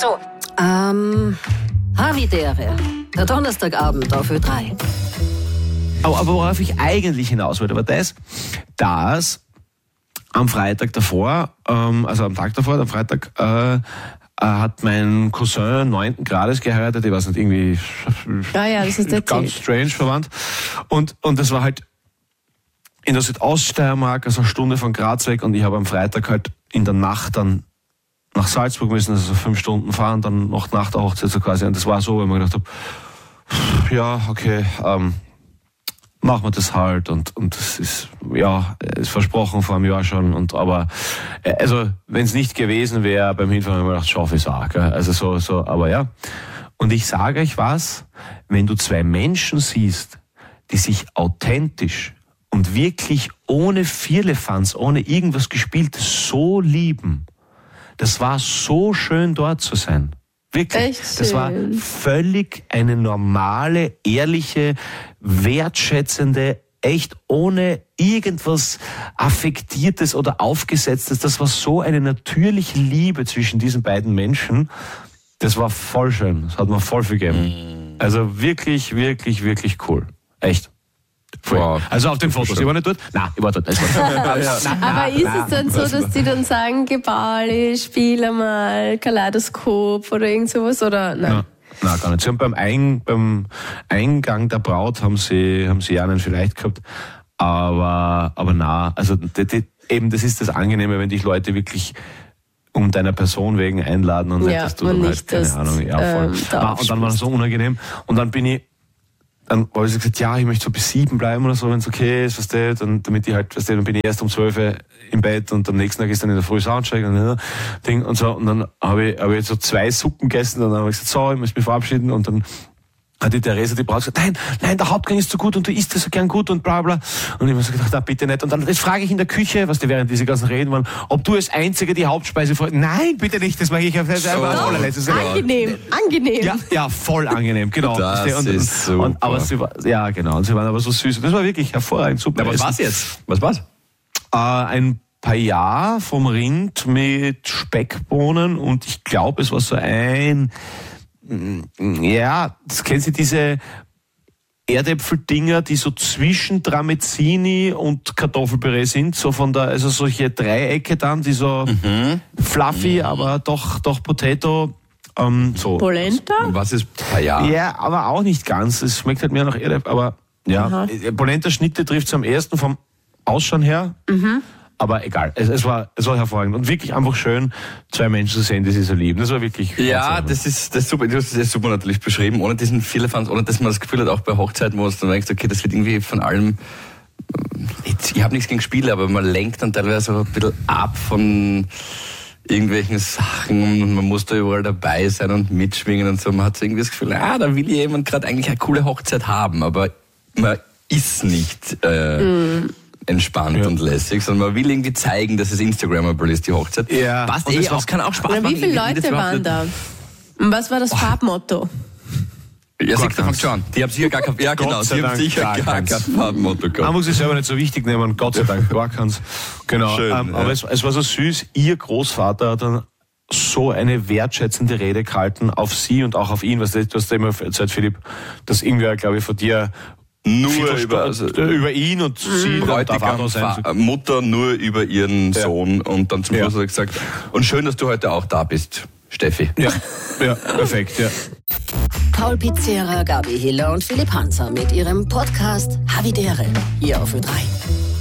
So. Havidere. Der Donnerstagabend auf Ö3. Aber worauf ich eigentlich hinaus wollte, war das, dass am Freitag davor, also am Tag davor, am Freitag, hat mein Cousin 9. Grades geheiratet, ich weiß nicht, irgendwie das ist ganz strange verwandt. Und das war halt in der Südoststeiermark, also eine Stunde von Graz weg, und ich habe am Freitag halt in der Nacht dann nach Salzburg müssen, also 5 Stunden fahren, dann noch nach der Hochzeit so quasi. Und das war so, wenn man gedacht habe, ja, okay, machen wir das halt, und das ist, ist versprochen vor einem Jahr schon, aber also wenn es nicht gewesen wäre, beim Hinfahren habe ich mir gedacht, schaffe ich es auch, gell? Also so, aber ja. Und ich sage euch was, wenn du 2 Menschen siehst, die sich authentisch und wirklich ohne Firlefanz, ohne irgendwas Gespieltes so lieben, das war so schön, dort zu sein. Wirklich. Echt schön. Das war völlig eine normale, ehrliche, wertschätzende, echt ohne irgendwas Affektiertes oder Aufgesetztes. Das war so eine natürliche Liebe zwischen diesen beiden Menschen. Das war voll schön. Das hat mir voll viel gegeben. Also wirklich, wirklich, wirklich cool. Echt. Wow. Also auf den Fotos. Ich war nicht dort? Nein, ich war dort. Aber ist es dann so, dass die dann sagen, geh Bali, spiel einmal Kaleidoskop oder irgend sowas? Oder nein? Nein, gar nicht. Sie haben beim Eingang der Braut haben sie einen vielleicht gehabt. Aber nein. Also eben, das ist das Angenehme, wenn dich Leute wirklich um deiner Person wegen einladen und nicht, dass du dann halt, keine Ahnung, voll. Und dann war es so unangenehm. Und dann dann habe ich gesagt, ja, ich möchte so bis 7 bleiben oder so, wenn es okay ist, weißt du, dann, damit ich halt, weißt du, dann bin ich erst um 12 im Bett und am nächsten Tag ist dann in der Früh Soundcheck und Ding und so, und dann habe ich jetzt so 2 Suppen gegessen und dann habe ich gesagt, so, ich muss mich verabschieden, und dann hat die Theresa, die Braut, gesagt, nein, der Hauptgang ist so gut und du isst das so gern gut und bla bla. Und ich habe so gedacht, bitte nicht. Und dann jetzt frage ich in der Küche, während diese ganzen Reden waren, ob du als Einzige die Hauptspeise freust. Nein, bitte nicht, das mache ich auf das allerletztes. Angenehm. Ja, voll angenehm, genau. Das ist super. Aber sie waren aber so süß. Das war wirklich hervorragend, super. Was war's jetzt? Was war's? Ein Paella vom Rind mit Speckbohnen, und ich glaube, es war so das kennen Sie, diese Erdäpfeldinger, die so zwischen Tramezzini und Kartoffelpüree sind, so also solche Dreiecke dann, die so fluffy, aber doch Potato. So. Polenta? Was ist Paella? Ja, aber auch nicht ganz. Es schmeckt halt mehr nach Erdäpfel, aber ja. Polenta-Schnitte trifft es am ersten vom Ausschauen her. Aber egal, es war hervorragend und wirklich einfach schön, 2 Menschen zu sehen, die sich so lieben. Das war wirklich... Ja, das ist super. Du hast das super natürlich beschrieben, ohne diesen Firlefanz, ohne dass man das Gefühl hat, auch bei Hochzeiten, wo es dann denkst, okay, das wird irgendwie von allem... Ich habe nichts gegen Spiele, aber man lenkt dann teilweise auch ein bisschen ab von irgendwelchen Sachen und man muss da überall dabei sein und mitschwingen und so. Man hat so irgendwie das Gefühl, da will jemand gerade eigentlich eine coole Hochzeit haben, aber man ist nicht... entspannt und lässig, sondern man will irgendwie zeigen, dass es Instagrammable ist, die Hochzeit. Ja. Passt auch, kann auch Spaß machen. Wie viele Leute waren da? Und was war das Farbmotto? Ja, sicher, fängt schon an. Die haben sicher gar kein, die haben sicher gar kein Farbmotto gehabt. Man muss es selber nicht so wichtig nehmen, Gott sei Dank, gar keins. Genau. Schön, aber es war so süß, ihr Großvater hat dann so eine wertschätzende Rede gehalten auf sie und auch auf ihn, du hast ja immer erzählt, Philipp, dass irgendwer, glaube ich, von dir nur über ihn und sie Bräutigam, Mutter nur über ihren Sohn, und dann zum Schluss hat er gesagt, und schön, dass du heute auch da bist, Steffi. Ja, perfekt, ja. Paul Pizzera, Gabi Hiller und Philipp Hanser mit ihrem Podcast Havidere hier auf Ö3.